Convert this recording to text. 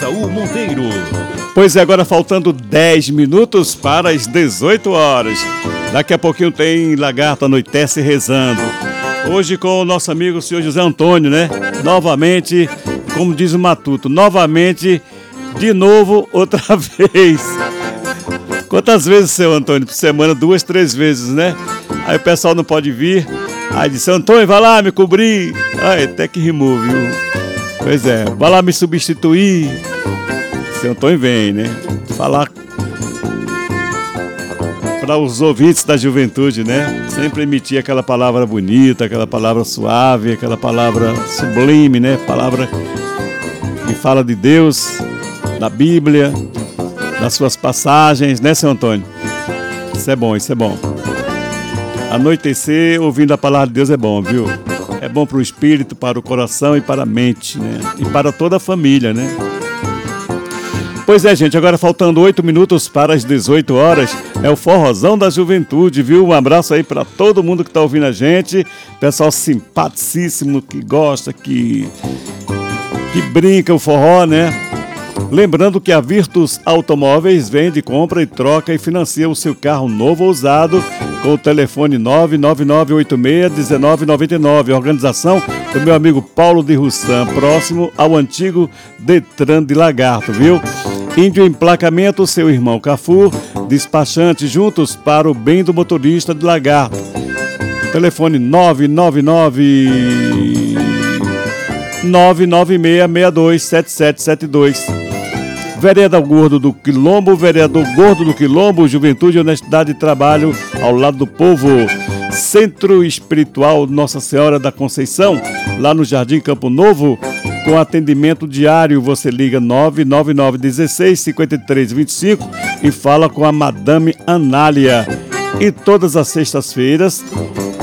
Esaú Monteiro. Pois é, agora faltando 10 minutos para as 18 horas. Daqui a pouquinho tem Lagarto Anoitece Rezando. Hoje com o nosso amigo o senhor José Antônio, né? Novamente, como diz o Matuto, novamente, de novo, outra vez. Quantas vezes, seu Antônio? Por semana, 2, 3 vezes, né? Aí o pessoal não pode vir. Aí disse, Antônio, vai lá me cobrir. Ai, até que rimou, viu? Pois é, vai lá me substituir. Seu Antônio vem, né? Falar para os ouvintes da juventude, né? Sempre emitir aquela palavra bonita, aquela palavra suave, aquela palavra sublime, né? Palavra que fala de Deus, da Bíblia, das suas passagens, né, seu Antônio? Isso é bom, isso é bom. Anoitecer ouvindo a palavra de Deus é bom, viu? É bom para o espírito, para o coração e para a mente, né? E para toda a família, né? Pois é, gente, agora faltando 8 minutos para as 18 horas, é o Forrozão da Juventude, viu? Um abraço aí para todo mundo que está ouvindo a gente, pessoal simpaticíssimo, que gosta, que brinca o forró, né? Lembrando que a Virtus Automóveis vende, compra e troca e financia o seu carro novo ou usado com o telefone 99986-1999. Organização do meu amigo Paulo de Russan, próximo ao antigo Detran de Lagarto, viu? Índio Emplacamento, seu irmão Cafu, despachante, juntos para o bem do motorista de Lagarto. Telefone 996627772. Vereador Gordo do Quilombo, Vereador Gordo do Quilombo, Juventude, Honestidade e Trabalho ao lado do povo. Centro Espiritual Nossa Senhora da Conceição, lá no Jardim Campo Novo, com atendimento diário. Você liga 99916-5325 e fala com a Madame Anália. E todas as sextas-feiras